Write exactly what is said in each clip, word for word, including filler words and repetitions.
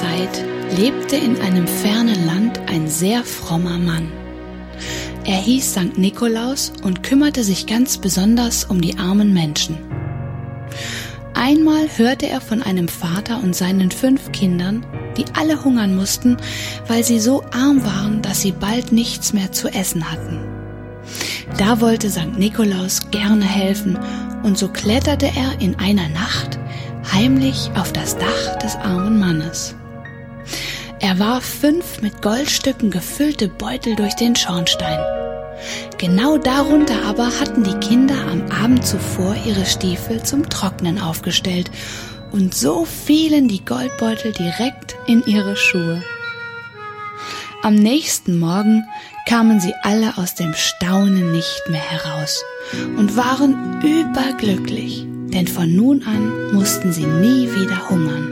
Zeit lebte in einem fernen Land ein sehr frommer Mann. Er hieß Sankt Nikolaus und kümmerte sich ganz besonders um die armen Menschen. Einmal hörte er von einem Vater und seinen fünf Kindern, die alle hungern mussten, weil sie so arm waren, dass sie bald nichts mehr zu essen hatten. Da wollte Sankt Nikolaus gerne helfen und so kletterte er in einer Nacht heimlich auf das Dach des armen Mannes. Er warf fünf mit Goldstücken gefüllte Beutel durch den Schornstein. Genau darunter aber hatten die Kinder am Abend zuvor ihre Stiefel zum Trocknen aufgestellt und so fielen die Goldbeutel direkt in ihre Schuhe. Am nächsten Morgen kamen sie alle aus dem Staunen nicht mehr heraus und waren überglücklich, denn von nun an mussten sie nie wieder hungern.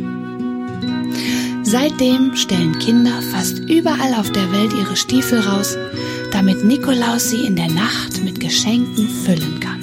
Seitdem stellen Kinder fast überall auf der Welt ihre Stiefel raus, damit Nikolaus sie in der Nacht mit Geschenken füllen kann.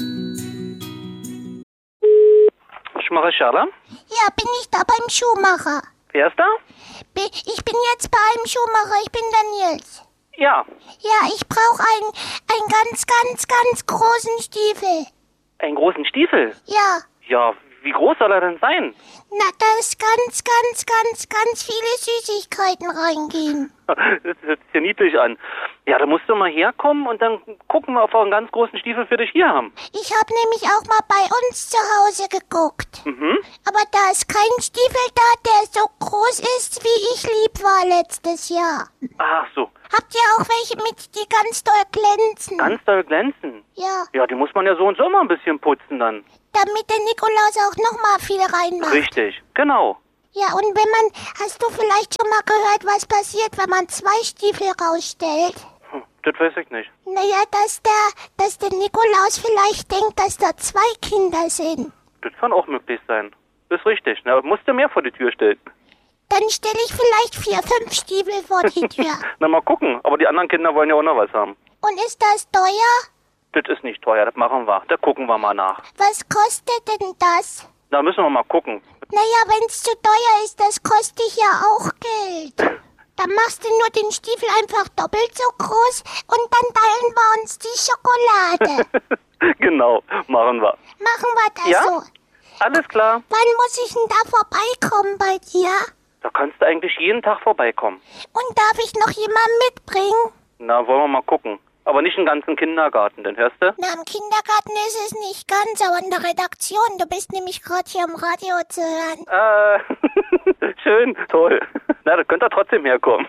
Schuhmacher? Ja, bin ich da beim Schuhmacher? Wer ist da? Ich bin jetzt bei einem Schuhmacher, ich bin der Nils. Ja. Ja, ich brauche einen, einen ganz, ganz, ganz großen Stiefel. Einen großen Stiefel? Ja. Ja, wie groß soll er denn sein? Na, da ist ganz, ganz, ganz, ganz viele Süßigkeiten reingehen. Das hört sich ja niedlich an. Ja, da musst du mal herkommen und dann gucken wir, ob wir einen ganz großen Stiefel für dich hier haben. Ich habe nämlich auch mal bei uns zu Hause geguckt. Mhm. Aber da ist kein Stiefel da, der so groß ist, wie ich lieb war letztes Jahr. Ach so. Habt ihr auch welche mit, die ganz doll glänzen? Ganz doll glänzen? Ja. Ja, die muss man ja so und so mal ein bisschen putzen dann. Damit der Nikolaus auch noch mal viel reinmacht. Richtig, genau. Ja, und wenn man, hast du vielleicht schon mal gehört, was passiert, wenn man zwei Stiefel rausstellt? Hm, das weiß ich nicht. Naja, dass der, dass der Nikolaus vielleicht denkt, dass da zwei Kinder sind. Das kann auch möglich sein. Das ist richtig. Na, musst du mehr vor die Tür stellen. Dann stelle ich vielleicht vier, fünf Stiefel vor die Tür. Na, mal gucken. Aber die anderen Kinder wollen ja auch noch was haben. Und ist das teuer? Das ist nicht teuer, das machen wir. Da gucken wir mal nach. Was kostet denn das? Da müssen wir mal gucken. Naja, wenn es zu teuer ist, das kostet ja auch Geld. Dann machst du nur den Stiefel einfach doppelt so groß und dann teilen wir uns die Schokolade. Genau, machen wir. Machen wir das ja? so. Alles klar. Wann muss ich denn da vorbeikommen bei dir? Da kannst du eigentlich jeden Tag vorbeikommen. Und darf ich noch jemanden mitbringen? Na, wollen wir mal gucken. Aber nicht einen ganzen Kindergarten, denn hörst du? Na, im Kindergarten ist es nicht ganz, aber in der Redaktion. Du bist nämlich gerade hier im Radio zu hören. Äh, schön, toll. Na, da könnt ihr trotzdem herkommen.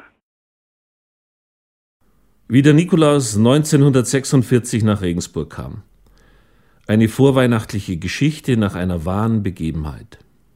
Wie der Nikolaus neunzehnhundertsechsundvierzig nach Regensburg kam. Eine vorweihnachtliche Geschichte nach einer wahren Begebenheit.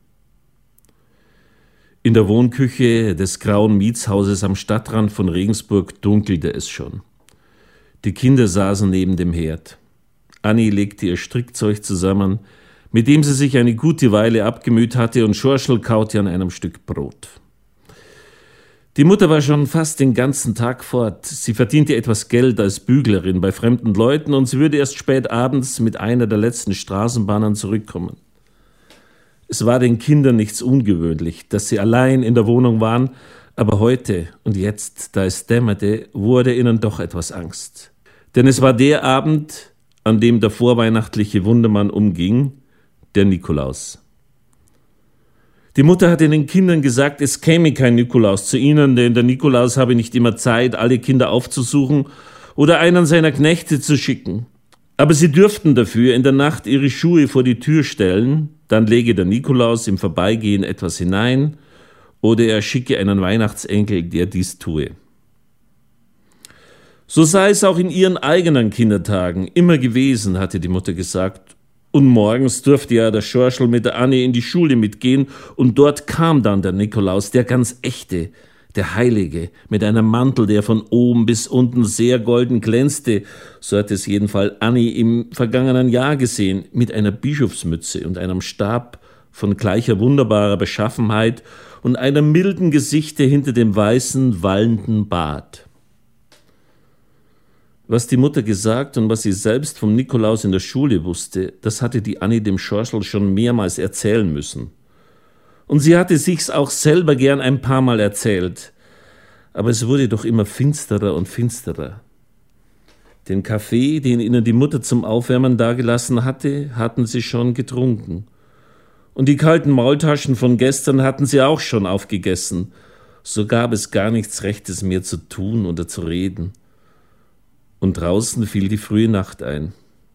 In der Wohnküche des grauen Mietshauses am Stadtrand von Regensburg dunkelte es schon. Die Kinder saßen neben dem Herd. Anni legte ihr Strickzeug zusammen, mit dem sie sich eine gute Weile abgemüht hatte, und Schorschel kaute an einem Stück Brot. Die Mutter war schon fast den ganzen Tag fort. Sie verdiente etwas Geld als Büglerin bei fremden Leuten und sie würde erst spät abends mit einer der letzten Straßenbahnen zurückkommen. Es war den Kindern nichts ungewöhnlich, dass sie allein in der Wohnung waren, aber heute und jetzt, da es dämmerte, wurde ihnen doch etwas Angst. Denn es war der Abend, an dem der vorweihnachtliche Wundermann umging, der Nikolaus. Die Mutter hatte den Kindern gesagt, es käme kein Nikolaus zu ihnen, denn der Nikolaus habe nicht immer Zeit, alle Kinder aufzusuchen oder einen seiner Knechte zu schicken. Aber sie dürften dafür in der Nacht ihre Schuhe vor die Tür stellen, dann lege der Nikolaus im Vorbeigehen etwas hinein oder er schicke einen Weihnachtsenkel, der dies tue. So sei es auch in ihren eigenen Kindertagen immer gewesen, hatte die Mutter gesagt. Und morgens durfte ja der Schorschel mit der Anni in die Schule mitgehen und dort kam dann der Nikolaus, der ganz echte, der Heilige, mit einem Mantel, der von oben bis unten sehr golden glänzte, so hat es jedenfalls Anni im vergangenen Jahr gesehen, mit einer Bischofsmütze und einem Stab von gleicher wunderbarer Beschaffenheit und einem milden Gesichte hinter dem weißen, wallenden Bart. Was die Mutter gesagt und was sie selbst vom Nikolaus in der Schule wusste, das hatte die Anni dem Schorschel schon mehrmals erzählen müssen. Und sie hatte sich's auch selber gern ein paar Mal erzählt. Aber es wurde doch immer finsterer und finsterer. Den Kaffee, den ihnen die Mutter zum Aufwärmen dagelassen hatte, hatten sie schon getrunken. Und die kalten Maultaschen von gestern hatten sie auch schon aufgegessen. So gab es gar nichts Rechtes mehr zu tun oder zu reden. Und draußen fiel die frühe Nacht ein.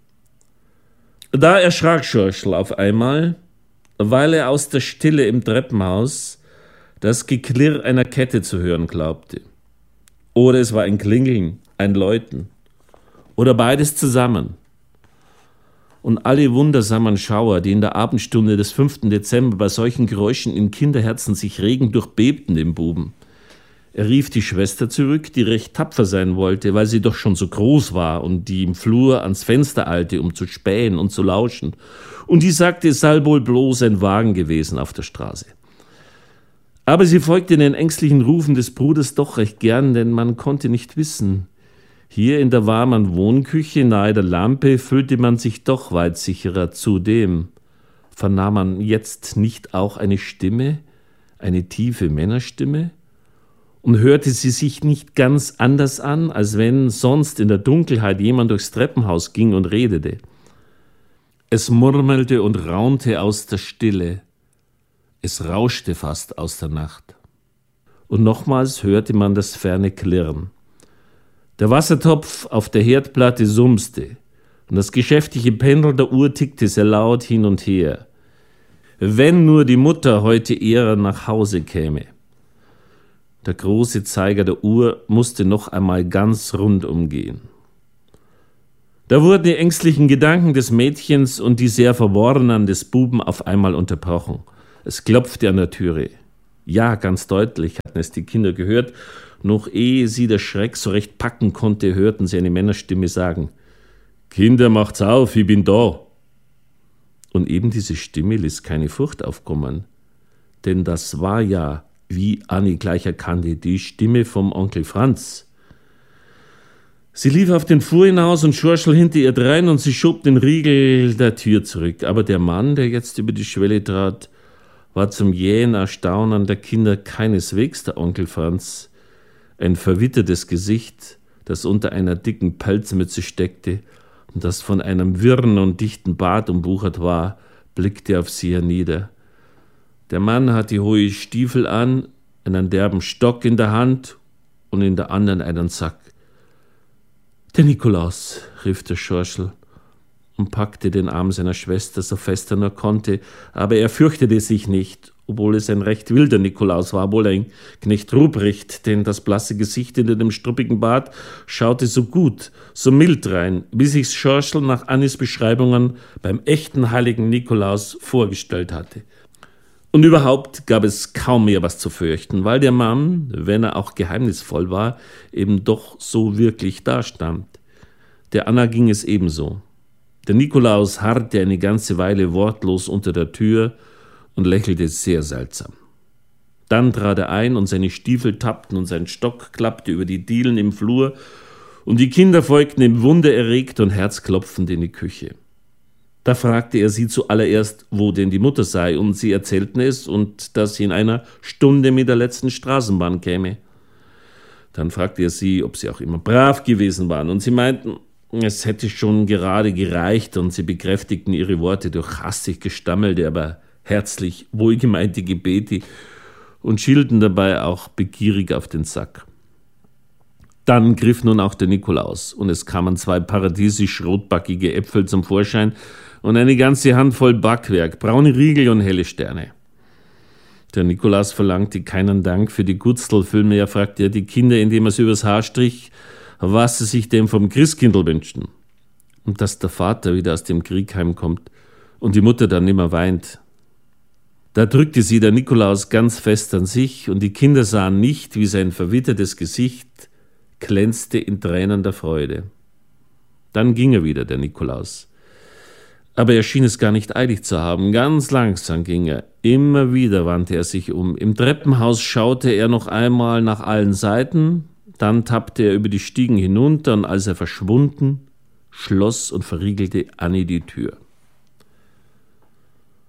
Da erschrak Schorschel auf einmal, weil er aus der Stille im Treppenhaus das Geklirr einer Kette zu hören glaubte. Oder es war ein Klingeln, ein Läuten. Oder beides zusammen. Und alle wundersamen Schauer, die in der Abendstunde des fünften Dezember bei solchen Geräuschen in Kinderherzen sich regen, durchbebten den Buben. Er rief die Schwester zurück, die recht tapfer sein wollte, weil sie doch schon so groß war und die im Flur ans Fenster eilte, um zu spähen und zu lauschen. Und die sagte, es sei wohl bloß ein Wagen gewesen auf der Straße. Aber sie folgte den ängstlichen Rufen des Bruders doch recht gern, denn man konnte nicht wissen. Hier in der warmen Wohnküche nahe der Lampe fühlte man sich doch weit sicherer. Zudem vernahm man jetzt nicht auch eine Stimme, eine tiefe Männerstimme? Und hörte sie sich nicht ganz anders an, als wenn sonst in der Dunkelheit jemand durchs Treppenhaus ging und redete. Es murmelte und raunte aus der Stille. Es rauschte fast aus der Nacht. Und nochmals hörte man das ferne Klirren. Der Wassertopf auf der Herdplatte sumste und das geschäftige Pendel der Uhr tickte sehr laut hin und her. Wenn nur die Mutter heute eher nach Hause käme. Der große Zeiger der Uhr musste noch einmal ganz rund umgehen. Da wurden die ängstlichen Gedanken des Mädchens und die sehr verworrenen des Buben auf einmal unterbrochen. Es klopfte an der Türe. Ja, ganz deutlich hatten es die Kinder gehört. Noch ehe sie der Schreck so recht packen konnte, hörten sie eine Männerstimme sagen: »Kinder, macht's auf, ich bin da!« Und eben diese Stimme ließ keine Furcht aufkommen. Denn das war ja, wie Annie gleich erkannte, die Stimme vom Onkel Franz. Sie lief auf den Flur hinaus und Schorschel hinter ihr drein und sie schob den Riegel der Tür zurück. Aber der Mann, der jetzt über die Schwelle trat, war zum jähen Erstaunen der Kinder keineswegs der Onkel Franz. Ein verwittertes Gesicht, das unter einer dicken Pelzmütze steckte und das von einem wirren und dichten Bart umwuchert war, blickte auf sie hernieder. Der Mann hatte hohe Stiefel an, einen derben Stock in der Hand und in der anderen einen Sack. »Der Nikolaus«, rief der Schorschel und packte den Arm seiner Schwester so fest er nur konnte, aber er fürchtete sich nicht, obwohl es ein recht wilder Nikolaus war, wohl ein Knecht Ruprecht, denn das blasse Gesicht hinter dem struppigen Bart schaute so gut, so mild rein, wie sich's Schorschel nach Annis Beschreibungen beim echten heiligen Nikolaus vorgestellt hatte. Und überhaupt gab es kaum mehr was zu fürchten, weil der Mann, wenn er auch geheimnisvoll war, eben doch so wirklich dastand. Der Anna ging es ebenso. Der Nikolaus harrte eine ganze Weile wortlos unter der Tür und lächelte sehr seltsam. Dann trat er ein und seine Stiefel tappten und sein Stock klappte über die Dielen im Flur und die Kinder folgten ihm wundererregt und herzklopfend in die Küche. Da fragte er sie zuallererst, wo denn die Mutter sei, und sie erzählten es und dass sie in einer Stunde mit der letzten Straßenbahn käme. Dann fragte er sie, ob sie auch immer brav gewesen waren, und sie meinten, es hätte schon gerade gereicht, und sie bekräftigten ihre Worte durch hastig gestammelte, aber herzlich wohlgemeinte Gebete und schielten dabei auch begierig auf den Sack. Dann griff nun auch der Nikolaus, und es kamen zwei paradiesisch rotbackige Äpfel zum Vorschein und eine ganze Handvoll Backwerk, braune Riegel und helle Sterne. Der Nikolaus verlangte keinen Dank für die Gutstel, vielmehr fragte er die Kinder, indem er sie übers Haar strich, was sie sich denn vom Christkindl wünschten. Und dass der Vater wieder aus dem Krieg heimkommt und die Mutter dann nimmer weint. Da drückte sie der Nikolaus ganz fest an sich, und die Kinder sahen nicht, wie sein verwittertes Gesicht glänzte in Tränen der Freude. Dann ging er wieder, der Nikolaus. Aber er schien es gar nicht eilig zu haben. Ganz langsam ging er. Immer wieder wandte er sich um. Im Treppenhaus schaute er noch einmal nach allen Seiten, dann tappte er über die Stiegen hinunter, und als er verschwunden, schloss und verriegelte Annie die Tür.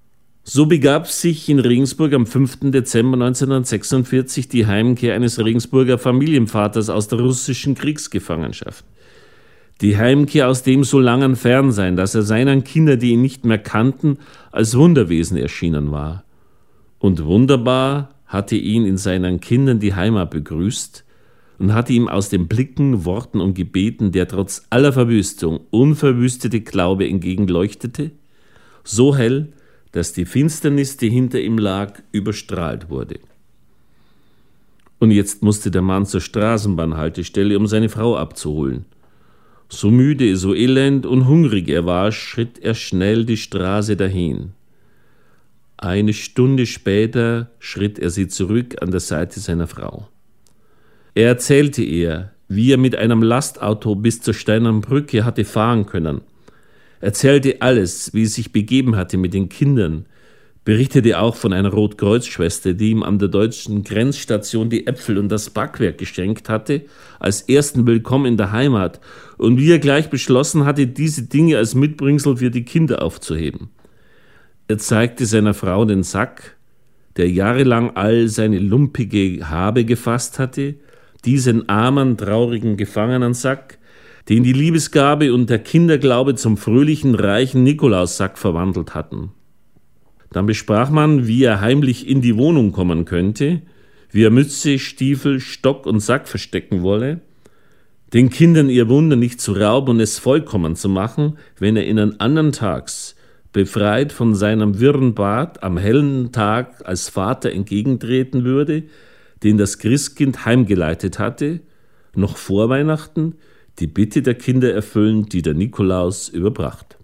So begab sich in Regensburg am fünften Dezember neunzehnhundertsechsundvierzig die Heimkehr eines Regensburger Familienvaters aus der russischen Kriegsgefangenschaft. Die Heimkehr aus dem so langen Fernsein, dass er seinen Kindern, die ihn nicht mehr kannten, als Wunderwesen erschienen war. Und wunderbar hatte ihn in seinen Kindern die Heimat begrüßt und hatte ihm aus den Blicken, Worten und Gebeten der trotz aller Verwüstung unverwüstete Glaube entgegenleuchtete, so hell, dass die Finsternis, die hinter ihm lag, überstrahlt wurde. Und jetzt musste der Mann zur Straßenbahnhaltestelle, um seine Frau abzuholen. So müde, so elend und hungrig er war, schritt er schnell die Straße dahin. Eine Stunde später schritt er sie zurück an der Seite seiner Frau. Er erzählte ihr, wie er mit einem Lastauto bis zur Steinernen Brücke hatte fahren können, erzählte alles, wie es sich begeben hatte mit den Kindern, berichtete auch von einer Rotkreuzschwester, die ihm an der deutschen Grenzstation die Äpfel und das Backwerk geschenkt hatte, als ersten Willkommen in der Heimat, und wie er gleich beschlossen hatte, diese Dinge als Mitbringsel für die Kinder aufzuheben. Er zeigte seiner Frau den Sack, der jahrelang all seine lumpige Habe gefasst hatte, diesen armen, traurigen Gefangenensack, den die Liebesgabe und der Kinderglaube zum fröhlichen, reichen Nikolaussack verwandelt hatten. Dann besprach man, wie er heimlich in die Wohnung kommen könnte, wie er Mütze, Stiefel, Stock und Sack verstecken wolle, den Kindern ihr Wunder nicht zu rauben und es vollkommen zu machen, wenn er ihnen andern Tags, befreit von seinem wirren Bart, am hellen Tag als Vater entgegentreten würde, den das Christkind heimgeleitet hatte, noch vor Weihnachten, die Bitte der Kinder erfüllend, die der Nikolaus überbracht.